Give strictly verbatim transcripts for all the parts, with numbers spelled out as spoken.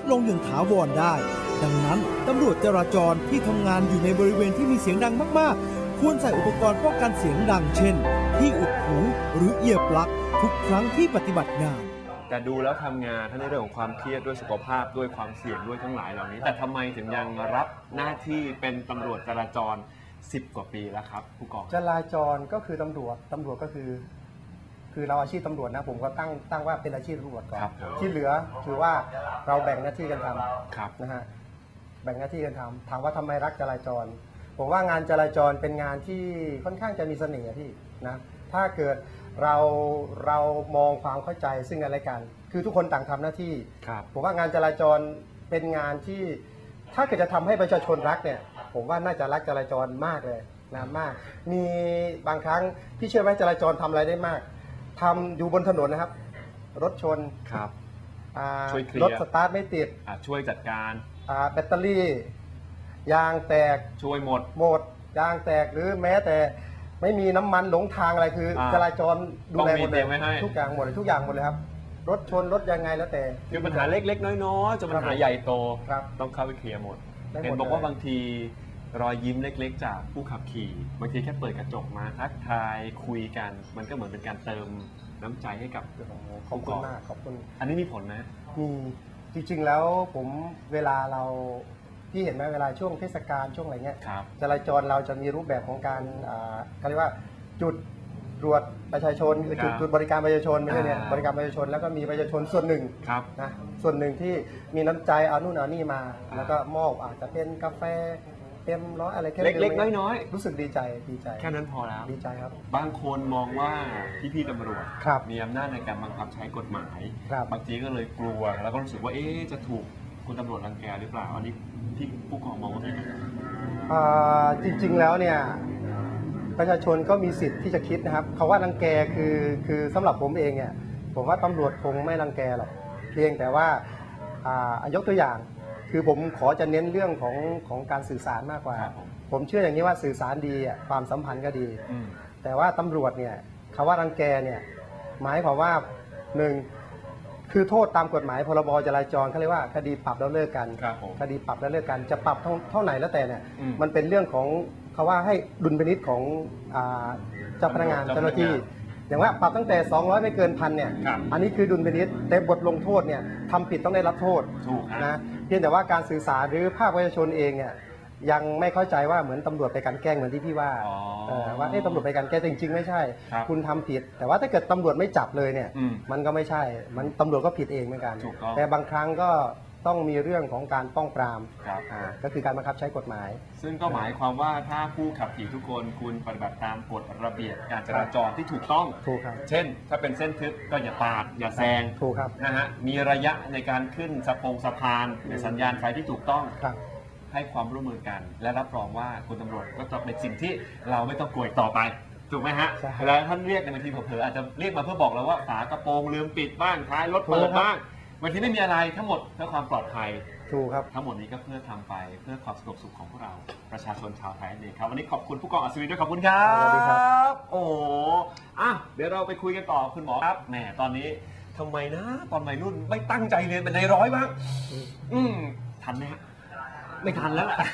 ลงอย่างถาวรได้ดังนั้นตำรวจจราจรที่ทำงานอยู่ในบริเวณที่มีเสียงดังมากๆควรใส่อุปกรณ์ป้องกันเสียงดังเช่นที่อุดหูหรือเอียร์ปลั๊กทุกครั้งที่ปฏิบัติงานแต่ดูแล้วทำงานทั้งในเรื่องของความเครียดด้วยสุขภาพด้วยความเสี่ยงด้วยทั้งหลายเหล่านี้แต่ทำไมถึงยังรับหน้าที่เป็นตำรวจจราจรสิบกว่าปีแล้วครับผู้กองจราจรก็คือตำรวจตำรวจก็คือคือเราอาชีพตำรวจนะผมก็ตั้งตั้งว่าเป็นอาชีพตำรวจก่อนที่เหลือคือว่าเราแบ่งหน้าที่กันทำนะฮะแบ่งหน้าที่กันทำถามว่าทำไมรักจราจรผมว่างานจราจรเป็นงานที่ค่อนข้างจะมีเสน่ห์พี่นะถ้าเกิดเราเรามองความเข้าใจซึ่งกันและกันคือทุกคนต่างทำหน้าที่ผมว่างานจราจรเป็นงานที่ถ้าเกิดจะทำให้ประชาชนรักเนี่ยผมว่าน่าจะรักจราจรมากเลยนะมากมีบางครั้งพี่เชื่อไหมจราจรทำอะไรได้มากทำอยู่บนถนนนะครับรถชนครับรถสตาร์ทไม่ติดช่วยจัดการแบตเตอรี่ยางแตกช่วยหมดหมดยางแตกหรือแม้แต่ไม่มีน้ำมันหลงทางอะไรคือจราจรดูแลหมดเลยทุกอย่างหมดเลยทุกอย่างหมดเลยครับรถชนรถยังไงแล้วแต่คือปัญหาเล็กๆน้อยๆจนปัญหาใหญ่โตต้องเข้าไปเคลียร์หมดเห็นบอกว่าบางทีรอยยิ้มเล็กๆจากผู้ขับขี่บางทีแค่เปิดกระจกมาทักทายคุยกันมันก็เหมือนเป็นการเติมน้ำใจให้กับขอบคุณมากขอบคุณอันนี้มีผลนะมีจริงๆแล้วผมเวลาเราที่เห็นไหมเวลาช่วงเทศกาลช่วงอะไรเงี้ยจราจรเราจะมีรูปแบบของการเขาเรียกว่าจุดตรวจประชาชนจุดจุดบริการประชาชนไม่ใช่เนี่ยบริการประชาชนแล้วก็มีประชาชนส่วนหนึ่งนะส่วนหนึ่งที่มีน้ำใจเอานู่นเอานี่มาแล้วก็มอบอาจจะเป็นกาแฟเต็มร้อยอะไรแค่เล็กๆน้อยๆรู้สึกดีใจดีใจแค่นั้นพอแล้วดีใจครับบางคนมองว่าพี่ๆตำรวจมีอำนาจในการบังคับใช้กฎหมายบางทีก็เลยกลัวแล้วก็รู้สึกว่าเอ๊ะจะถูกคุณตำรวจรังแกหรือเปล่าอันนี้พี่ผู้กองมองว่าไงจริงๆแล้วเนี่ยประชาชนก็มีสิทธิ์ที่จะคิดนะครับเขาว่ารังแกคือคือสำหรับผมเองเนี่ยผมว่าตำรวจคงไม่รังแกหรอกเพียงแต่ว่ายกตัวอย่างคือผมขอจะเน้นเรื่องของของการสื่อสารมากกว่าผมเชื่ออย่างนี้ว่าสื่อสารดีความสัมพันธ์ก็ดีแต่ว่าตำรวจเนี่ยคำว่ารังแกเนี่ยหมายความว่าหนึ่งคือโทษตามกฎหมายพรบจราจรเขาเรียกว่าคดีปรับแล้วเลิกกันคดีปรับแล้วเลิกกันจะปรับเท่าไหร่แล้วแต่เนี่ยมันเป็นเรื่องของเขาว่าให้ดุลพินิจของเจ้าพนักงานเจ้าหน้าที่อย่างว่าปรับตั้งแต่สองร้อยไม่เกินพันเนี่ยอันนี้คือดุลพินิจแต่บทลงโทษเนี่ยทำผิดต้องได้รับโทษนะเพียงแต่ว่าการสื่อสารหรือภาคประชาชนเองเนี่ยยังไม่เข้าใจว่าเหมือนตำรวจไปกันแกล้งเหมือนที่พี่ว่าว่าเอ๊ะตำรวจไปกันแกล้งจริงๆไม่ใช่คุณทำผิดแต่ว่าถ้าเกิดตำรวจไม่จับเลยเนี่ยมันก็ไม่ใช่มันตำรวจก็ผิดเองเหมือนกันแต่บางครั้งก็ต้องมีเรื่องของการป้องปรามก็คือการบังคับใช้กฎหมายซึ่งก็หมายความว่าถ้าผู้ขับขี่ทุกคนคุณปฏิบัติตามกฎระเบียบการจราจรที่ถูกต้องถูกครับเช่นถ้าเป็นเส้นทึบก็อย่าปาดอย่าแซงถูกครับนะฮะมีระยะในการขึ้นสะพงสะพานในสัญญาณไฟที่ถูกต้องให้ความร่วมมือกันและรับรองว่าคุณตำรวจก็จะเป็นสิ่งที่เราไม่ต้องกลัวต่อไปถูกไหมฮะแล้วท่านเรียกในบางทีเผลออาจจะเรียกมาเพื่อบอกเราว่าฝากระโปรงลืมปิดบ้างท้ายรถเปิดบ้างบางทีไม่มีอะไรทั้งหมดเพื่อความปลอดภัยถูกครับทั้งหมดนี้ก็เพื่อทำไปเพื่อความสงบสุขของพวกเราประชาชนชาวไทยเองครับวันนี้ขอบคุณผู้กองอัศวินด้วยขอบคุณครับสวัสดีครับโอ้อ่ะเดี๋ยวเราไปคุยกันต่อคุณหมอครับแหมตอนนี้ทำไมนะตอนวัยรุ่นไม่ตั้งใจเรียนเป็นในร้อยบ้างอืมทันไหมฮะไม่ทันแล้วล่ะ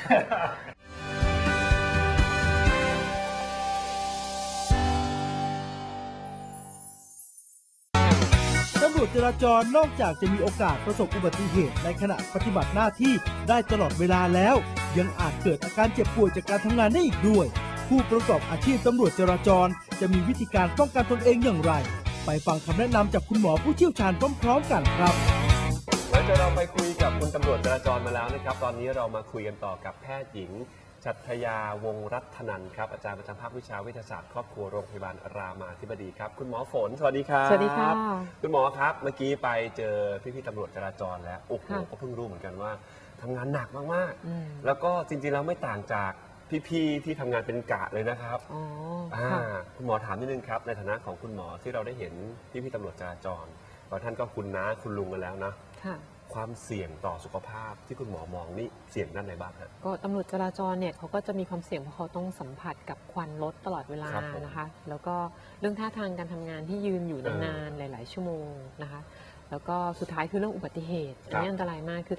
ตำรวจจราจรนอกจากจะมีโอกาสประสบอุบัติเหตุในขณะปฏิบัติหน้าที่ได้ตลอดเวลาแล้วยังอาจเกิดอาการเจ็บป่วยจากการทำงานได้อีกด้วยผู้ประกอบอาชีพตำรวจจราจรจะมีวิธีการป้องกันตนเองอย่างไรไปฟังคำแนะนำจากคุณหมอผู้เชี่ยวชาญพร้อมๆกันครับหลังจากเราไปคุยกับคุณตำรวจจราจรมาแล้วนะครับตอนนี้เรามาคุยกันต่อกับแพทย์หญิงชัทยาวงศ์รัตนันท์ครับอาจารย์ประจำภาควิชาวิทยาศาสตร์ครอบครัวโรงพยาบาลรามาธิบดีครับคุณหมอฝนสวัสดีครับสวัสดีครับคุณหมอครับเมื่อกี้ไปเจอพี่ๆตำรวจจราจรแล้วโอ้โหก็เพิ่งรู้เหมือนกันว่าทำงานหนักมากๆแล้วก็จริงๆแล้วไม่ต่างจากพี่ๆที่ทำงานเป็นกะเลยนะครับอ๋อคุณหมอถามนิดนึงครับในฐานะของคุณหมอที่เราได้เห็นพี่ๆตำรวจจราจรบางท่านก็คุณน้าคุณลุงกันแล้วนะความเสี่ยงต่อสุขภาพที่คุณหมอมองนี่เสี่ยงด้านไหนบ้างครับก็ตำรวจจราจรเนี่ยเขาก็จะมีความเสี่ยงเพราะเขาต้องสัมผัสกับควันรถตลอดเวลานะคะแล้วก็เรื่องท่าทางการทำงานที่ยืนอยู่นานๆหลายๆชั่วโมงนะคะแล้วก็สุดท้ายคือเรื่องอุบัติเหตุอันนี้อันตรายมากคือ